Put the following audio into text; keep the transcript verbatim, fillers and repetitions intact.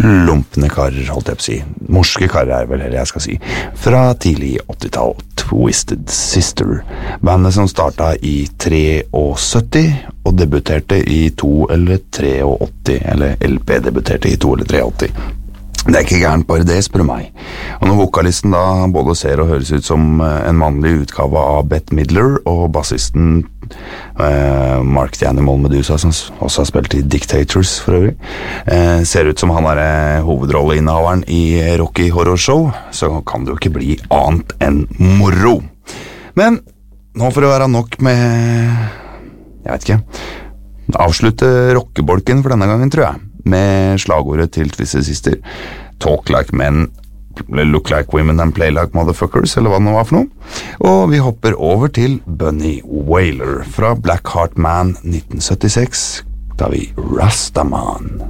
lumpne karer, holdt jeg på å si. Morske karer er vel heller jeg skal si. Fra tidlig åttitall, Twisted Sister. Bandet som startet i syttitre og debuterte i to eller åttitre, eller L P debuterte i to eller åttitre. Det er ikke gærent bare det, spør meg. Og når vokalisten da både ser og høres ut som en mannlig utgave av Bette Midler, og bassisten eh, Mark the Animal Medusa, som også har spilt i Dictators for øvrig, eh, ser ut som han er eh, hovedrolleinnehaveren i Rocky Horror Show, så kan det jo ikke bli annet enn moro. Men nå får det være nok med, jeg vet ikke, avslutte rockebolken for denne gangen, tror jeg, med slagordet til Twisted Sister. Talk like men, look like women and play like motherfuckers, eller hva det nå var for noe. Og vi hopper over til Bunny Wailer fra Black Heart Man nitten syttiseks, da vi Rastaman.